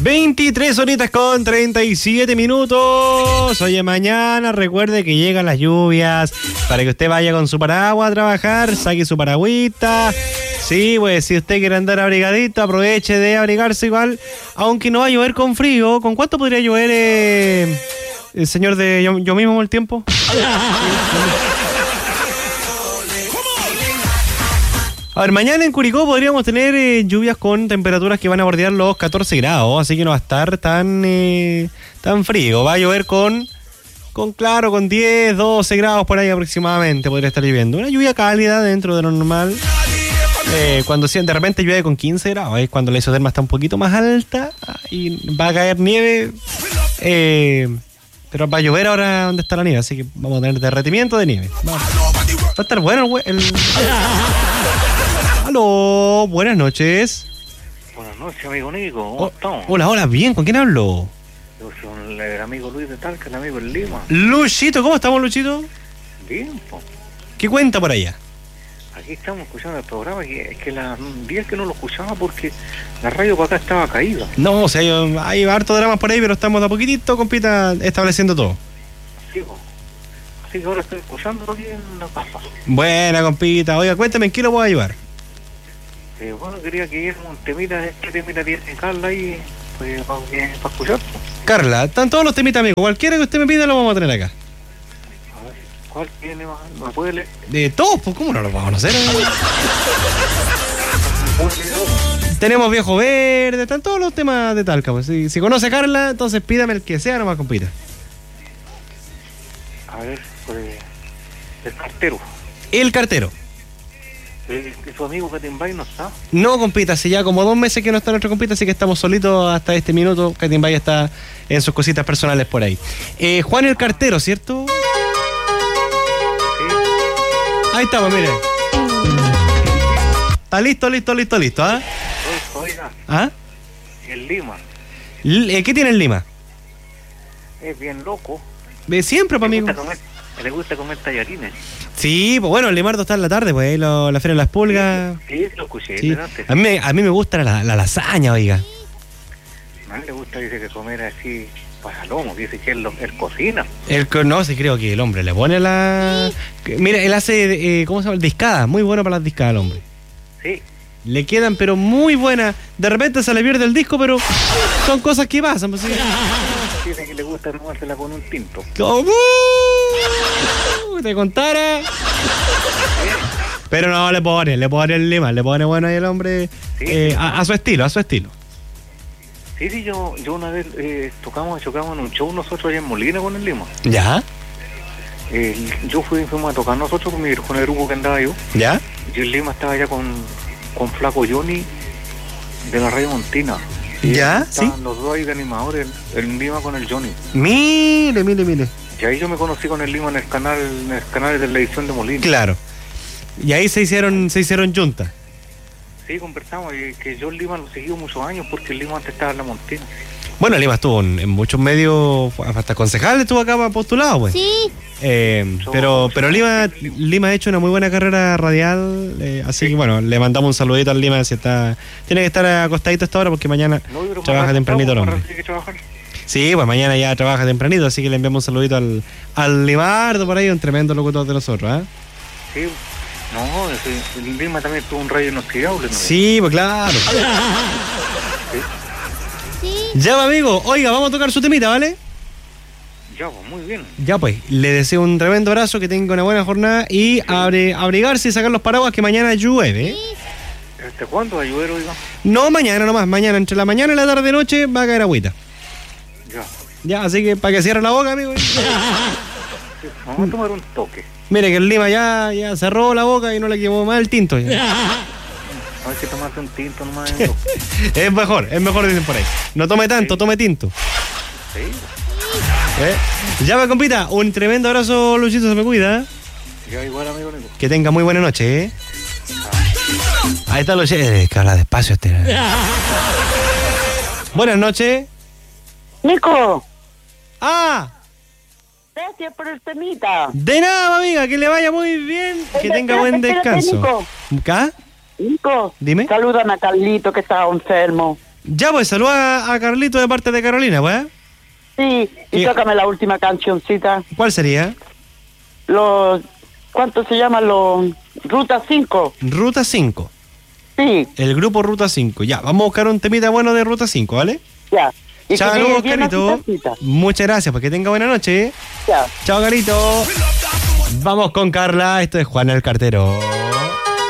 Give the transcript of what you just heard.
23 horitas con 37 minutos. Oye, mañana recuerde que llegan las lluvias para que usted vaya con su paraguas a trabajar, saque su paragüita. Sí, pues si usted quiere andar abrigadito, aproveche de abrigarse igual, aunque no va a llover con frío. ¿Con cuánto podría llover el señor de yo mismo el tiempo? A ver, mañana en Curicó podríamos tener lluvias con temperaturas que van a bordear los 14 grados, así que no va a estar tan frío. Va a llover con 10, 12 grados por ahí aproximadamente, podría estar lloviendo. Una lluvia cálida dentro de lo normal. Cuando de repente llueve con 15 grados, es cuando la isoterma está un poquito más alta y va a caer nieve. Pero va a llover ahora donde está la nieve, así que vamos a tener derretimiento de nieve. Va a estar bueno el... Aló, buenas noches. Buenas noches, amigo Nico. ¿Cómo estamos? Hola, bien, ¿con quién hablo? Yo soy el amigo Luis de Talca, el amigo en Lima. Luchito, ¿cómo estamos, Luchito? Bien, po. ¿Qué cuenta por allá? Aquí estamos escuchando el programa, es que la día que no lo escuchaba porque la radio para acá estaba caída. No, o sea, hay harto dramas por ahí, pero estamos de a poquitito, compita, estableciendo todo. Sí, po. Así que ahora estoy escuchando aquí en la casa. Buena, compita. Oiga, cuéntame, ¿en qué lo puedo ayudar? Bueno, quería que diera un temita, ¿qué temita tiene Carla ahí pues, para escuchar? Carla, están todos los temitas, amigo. Cualquiera que usted me pida lo vamos a tener acá. A ver, ¿cuál tiene más? ¿Me puede leer? De todos, pues, ¿cómo no los vamos a conocer? Tenemos Viejo Verde, están todos los temas de Talca. Pues. Si conoce a Carla, entonces pídame el que sea nomás, compita. A ver, pues, el cartero. El cartero. ¿Su amigo Catimbay no está? No, compita, hace ya como 2 meses que no está nuestro compita, así que estamos solitos hasta este minuto. Catimbay está en sus cositas personales por ahí. Juan el cartero, ¿cierto? Sí. Ahí estamos, mire. Está listo, ¿ah? Oiga, ¿Ah? en Lima. ¿Qué tiene en Lima? Es bien loco. Siempre, pues, amigo. Le gusta comer tallarines. Sí, pues bueno, el Limardo está en la tarde, pues ahí la Feria de las Pulgas. Sí, lo escuché. Sí. A mí me gusta la lasaña, oiga. A mí le gusta, dice que comer así pasalomo, dice que él cocina. No, sí, creo que el hombre le pone la... Mira, él hace, ¿cómo se llama? Discadas, muy bueno para las discadas el hombre. Sí. Le quedan, pero muy buenas. De repente se le pierde el disco, pero son cosas que pasan. Pues, ¿sí? Dice que le gusta tomársela con un tinto. ¿Cómo? Te contara. Pero no, le pone el lima, le pone bueno ahí el hombre. Sí. A su estilo. Sí, yo una vez chocamos en un show nosotros allá en Molina con el Lima. ¿Ya? Fuimos a tocar nosotros con el grupo que andaba yo. ¿Ya? Y el Lima estaba allá con Flaco Johnny de la Radio Montina. ¿Ya? Sí. Los dos ahí de animadores, el Lima con el Johnny. Mire. Y ahí yo me conocí con el Lima en el canal de televisión de Molina. Claro. Y ahí se hicieron juntas. Sí, conversamos, y que yo el Lima lo seguí muchos años porque el Lima antes estaba en la Montina. Bueno, el Lima estuvo en muchos medios, hasta concejal estuvo acá postulado, pues. Sí. Pero Lima ha hecho una muy buena carrera radial, así sí. Que bueno, le mandamos un saludito al Lima, si tiene que estar acostadito a esta hora porque mañana trabaja tempranito el hombre. Sí, pues mañana ya trabaja tempranito, así que le enviamos un saludito al Limardo por ahí, un tremendo locutor de nosotros, ¿ah? Sí. No, el Lima también tuvo un rayo inoxidable, ¿no? Sí, pues claro. Sí. Ya, pues, amigo, oiga, vamos a tocar su temita, ¿vale? Ya, pues, muy bien. Ya, pues, le deseo un tremendo abrazo, que tenga una buena jornada y abrigarse y sacar los paraguas que mañana llueve. Sí. ¿Cuándo va a llover, oiga? No, mañana nomás, mañana, entre la mañana y la tarde noche va a caer agüita. Ya, así que para que cierre la boca, amigo. Vamos a tomar un toque. Mire que el Lima ya cerró la boca y no le quemó más el tinto. Ya. No hay que tomarse un tinto nomás. Es mejor, dicen por ahí. No tome tanto, sí. Tome tinto. Sí. Ya me compita, un tremendo abrazo, Luchito, se me cuida. Ya igual, amigo Nico. Que tenga muy buena noche, Ahí está Luchito, que habla despacio este. Buenas noches. Nico. Gracias por el temita. De nada, amiga, que le vaya muy bien, que tenga buen descanso. Nico. ¿Acá? Nico. Dime. Salúdame a Carlito que estaba enfermo. Ya, pues saluda a Carlito de parte de Carolina, pues. Sí, y tócame la última cancioncita. ¿Cuál sería? ¿Cuánto se llama? Ruta 5. Ruta 5. Sí, El grupo Ruta 5. Ya, vamos a buscar un temita bueno de Ruta 5, ¿vale? ya. Y Chao, que llegue bien a Carito. tu casita. Muchas gracias, pues que tenga buena noche. Ya. Chao, Carito. Vamos con Carla, esto es Juan el Cartero.